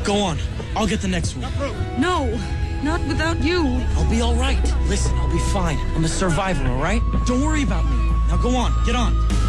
Go on. I'll get the next one. No, not without you. I'll be all right. Listen, I'll be fine. I'm a survivor, all right? Don't worry about me. Now go on. Get on.